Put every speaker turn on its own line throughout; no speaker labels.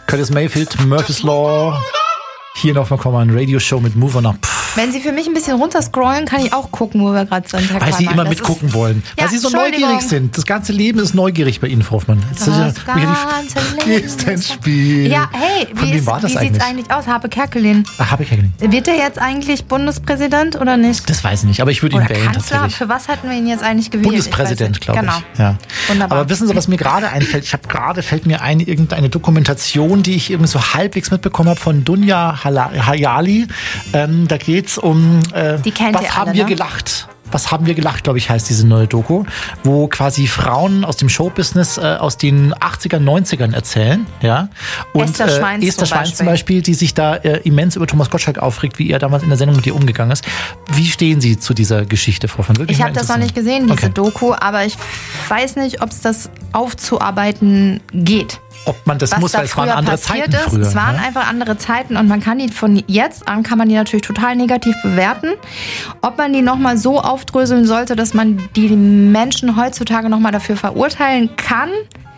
Curtis Mayfield, Murphy's Law. Hier noch mal eine Radioshow mit Move On Up.
Wenn Sie für mich ein bisschen runterscrollen, kann ich auch gucken, wo wir gerade sind.
Weil Sie immer mitgucken wollen. Weil Sie so neugierig sind. Das ganze Leben ist neugierig bei Ihnen, Frau Hoffmann. Das ist ein Spiel.
Ja, hey, wie sieht es eigentlich aus? Harpe Kerkeling.
Harpe Kerkeling.
Wird der jetzt eigentlich Bundespräsident oder nicht?
Das weiß ich nicht, aber ich würde ihn wählen
Kanzler?
tatsächlich.
Für was hätten wir ihn jetzt eigentlich gewählt?
Bundespräsident, glaube ich.
Genau.
Ja.
Wunderbar.
Aber wissen Sie, was mir gerade einfällt? Fällt mir ein, irgendeine Dokumentation, die ich irgendwie so halbwegs mitbekommen habe von Dunja Hayali. Da geht's um
die kennt
was
ihr
haben
alle,
wir
ne?
gelacht? Was haben wir gelacht, glaube ich, heißt diese neue Doku, wo quasi Frauen aus dem Showbusiness aus den 80ern, 90ern erzählen. Ja? Und
Esther Schweins
zum Beispiel, die sich da immens über Thomas Gottschalk aufregt, wie er damals in der Sendung mit ihr umgegangen ist. Wie stehen Sie zu dieser Geschichte, Frau von Wirklich?
Ich habe das noch nicht gesehen, diese Doku, aber ich weiß nicht, ob es das aufzuarbeiten geht.
Ob man das muss, weil es waren andere Zeiten früher.
Es waren einfach andere Zeiten und man kann die von jetzt an, kann man die natürlich total negativ bewerten. Ob man die nochmal so aufdröseln sollte, dass man die Menschen heutzutage nochmal dafür verurteilen kann,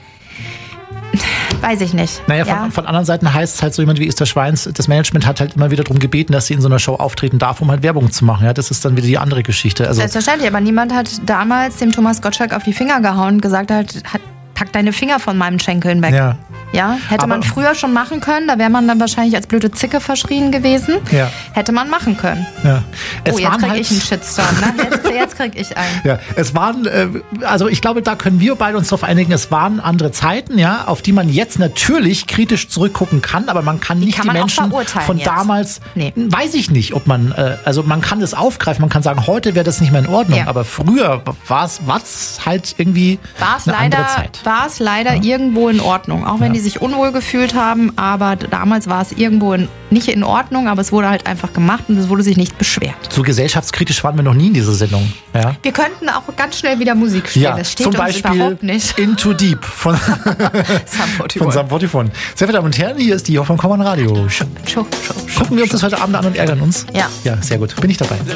weiß ich nicht.
Naja, von anderen Seiten heißt es halt so jemand wie Esther Schweins, das Management hat halt immer wieder darum gebeten, dass sie in so einer Show auftreten darf, um halt Werbung zu machen. Ja, das ist dann wieder die andere Geschichte. Also
selbstverständlich, aber niemand hat damals dem Thomas Gottschalk auf die Finger gehauen und gesagt pack deine Finger von meinen Schenkeln weg. Ja, hätte man früher schon machen können, da wäre man dann wahrscheinlich als blöde Zicke verschrien gewesen. Ja. Hätte man machen können.
Ja.
Jetzt kriege ich einen Shitstorm, ne? Jetzt kriege ich einen.
Ja, es waren, also ich glaube, da können wir beide uns darauf einigen, es waren andere Zeiten, ja, auf die man jetzt natürlich kritisch zurückgucken kann, aber man kann nicht die Menschen von damals, weiß ich nicht, ob man, also man kann das aufgreifen, man kann sagen, heute wäre das nicht mehr in Ordnung, aber früher war es halt irgendwie eine andere Zeit.
War es leider irgendwo in Ordnung, auch wenn die sich unwohl gefühlt haben, aber damals war es irgendwo nicht in Ordnung, aber es wurde halt einfach gemacht und es wurde sich nicht beschwert.
So gesellschaftskritisch waren wir noch nie in dieser Sendung. Ja?
Wir könnten auch ganz schnell wieder Musik spielen, das steht
zum
uns
Beispiel
überhaupt nicht.
Into Deep von Sum 41. Sehr verehrte Damen und Herren, hier ist die Hoffmann Radio. Gucken wir uns das heute Abend an und ärgern uns?
Ja.
Ja, sehr gut. Bin ich dabei.